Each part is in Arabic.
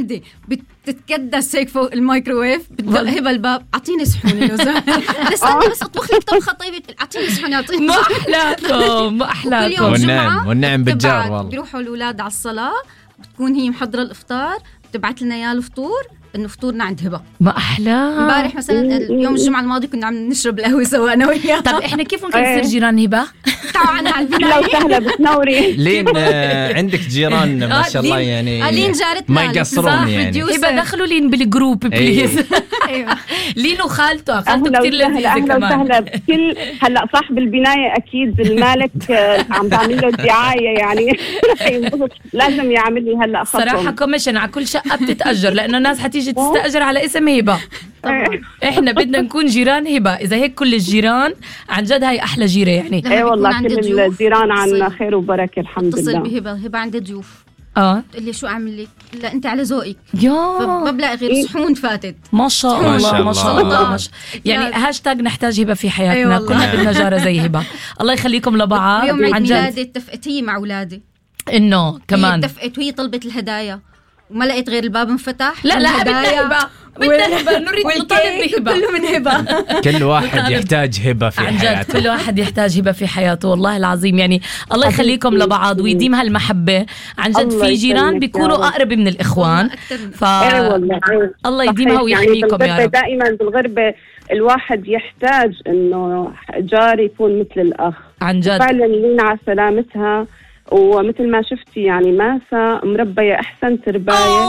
وحده بتتكدس هيك فوق الميكروويف، بدق هبه الباب اعطيني صحوني لو زهقت بس اطبخ لك طبخه طيبه، اعطيني صحوني اعطيني. ما احلاكم والنعم بالجار والله. بيروحوا الاولاد على الصلاه، بتكون هي محضره الافطار، بتبعت لنا اياه الفطور، انه فطورنا عند هبه. ما احلى. امبارح مثلا يوم الجمعه الماضي كنا عم نشرب القهوه سوا انا وياها. طب احنا كيف ممكن نصير جيران هبه؟ طبعا على البدايه لو سهله بتنوري. لين عندك جيران ما شاء الله يعني لين جارتنا ما يقصرون يعني. هبه دخلوا لين بالجروب بليز. ايوه لين وخالته كثير لذيذه أهلا كمان. وسهلا بكل. هلا صاحب البنايه اكيد المالك عم بعمل له دعايه يعني لازم يعمل لي هلا خطوه صراحه كوميشن على كل شقه بتتاجر، لانه الناس حتيجي تستاجر على اسم هبه. طبعا احنا بدنا نكون جيران هبه، اذا هيك كل الجيران عن جد هاي احلى جيره يعني. اي والله كل الجيران عنا خير وبركه الحمد اتصل لله. بهبه، هبه عندها ضيوف، اه تقول لي شو اعمل لك؟ لا انت على ذوقك، يا فما بلاقي غير صحون فاتت. ما شاء ما شاء الله ما شاء الله. الله يعني هاشتاج نحتاج هبه في حياتنا. أي والله. كلنا بدنا جاره زي هبه. الله يخليكم لبعض. يوم عيد عن ميلادي جد اتفقت هي مع اولادي، انه هي كمان اتفقت وهي طلبت الهدايا وما لقيت غير الباب انفتح. لا بدنا الهدايا هبه، بدنا هبه، نريد نطالب بهبه. كله من هبه. كل واحد يحتاج هبة في عن جد حياته. كل واحد يحتاج هبه في حياته والله العظيم. يعني الله يخليكم لبعض ويديم هالمحبه. عن جد الله في جيران يسلمك بيكونوا يا رب. اقرب من الاخوان. اي والله الله يديمها ويحميكم يا رب. دائما بالغربه الواحد يحتاج انه جار يكون مثل الاخ. عن جد فعلا لينا على سلامتها، ومثل ما شفتي يعني ماسة مربية أحسن ترباية.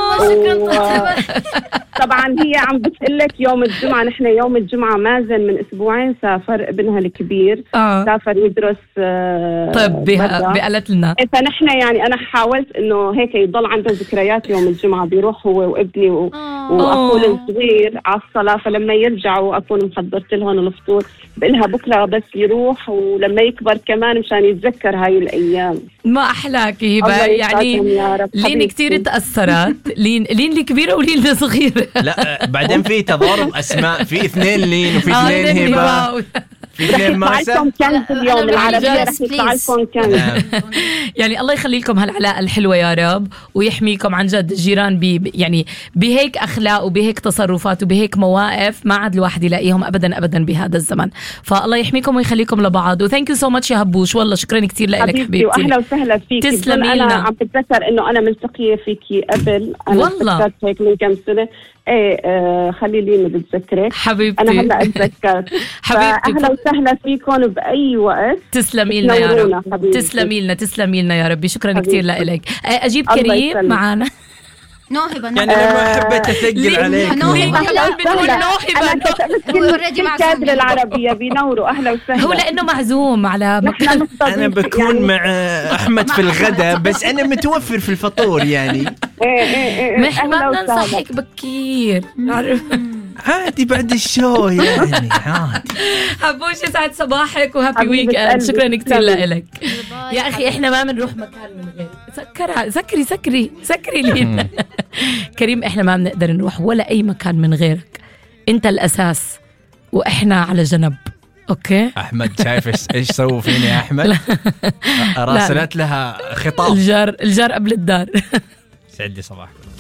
طبعا هي عم بتقلك يوم الجمعة، نحن يوم الجمعة مازن من أسبوعين سافر ابنها الكبير سافر يدرس طب بقالت لنا. فنحن يعني أنا حاولت إنه هيك يضل عنده ذكريات يوم الجمعة، بيروح هو وابني وأخوه الصغير على الصلاة، فلما يرجعوا أكون محضرت لهم الفطور بقلها بكرة بس يروح، ولما يكبر كمان مشان يتذكر هاي الأيام. ما أحلاك هبة يعني. لين كتير تأثرت، لين الكبيرة ولين الصغيرة. لا بعدين في تضارب أسماء، في 2 لين وفي 2 هبة، في 2 ماسة. اليوم العربية رح يطلع لكم كنز. يعني الله يخلي لكم هالعلاقة الحلوة يا رب، ويحميكم عن جد الجيران يعني بهيك أخلاق وبهيك تصرفات وبهيك مواقف ما عاد الواحد يلاقيهم أبدا أبدا بهذا الزمن. فالله يحميكم ويخليكم لبعض. وثانك يو سو ماتش يا هبوش، والله شكرا كتير لك حبيبتي. وأهلا وسهلا فيك. تسلمي لنا. أنا عم بتذكر إنه أنا ملتقية فيكي قبل، أنا والله فكرت هيك من كم سنة. ايه خلي لي بتذكرك حبيبتي. انا هلا اتذكرت. حبيبتي اهلا وسهلا فيكم باي وقت. تسلمي لنا يا رب. تسلمي لنا يا ربي. شكرا كثير لك. اجيب كريم معنا. نوهبة يعني لما حبيت أثقل عليك الكادر العربية بينوروا. أهلا وسهلا. هو لأنه معزوم على مكان. أنا بكون يعني مع أحمد في الغداء، بس أنا متوفر في الفطور يعني. ما بدنا نصحك بكير عادي بعد الشو يعني عادي. حبوش يسعد صباحك وهابي ويك اند. شكرا كثير لك يا أخي. إحنا ما بنروح مكان من غير سكري لينا. كريم إحنا ما بنقدر نروح ولا أي مكان من غيرك. أنت الأساس وإحنا على جنب. أوكي أحمد شايف إيش سووا فيني يا أحمد؟ راسلت لها خطاب. الجار قبل الدار. سعدي صباحكم.